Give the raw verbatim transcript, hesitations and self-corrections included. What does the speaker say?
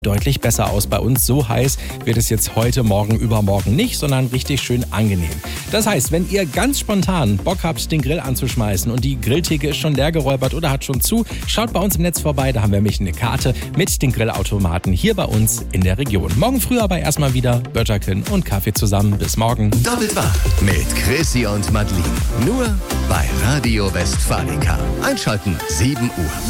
deutlich besser aus. Bei uns so heiß wird es jetzt heute, morgen, übermorgen nicht, sondern richtig schön angenehm. Das heißt, wenn ihr ganz spontan Bock habt, den Grill anzuschmeißen und die Grilltheke ist schon leer geräubert oder hat schon zu, schaut bei uns im Netz vorbei, da haben wir nämlich eine Karte mit den Grillautomaten hier bei uns in der Region. Morgen früh aber erstmal wieder Bötterchen und Kaffee zusammen. Bis morgen. Doppelt wach mit Chrissy und Madeline. Nur bei Radio Westfalica. Einschalten sieben Uhr.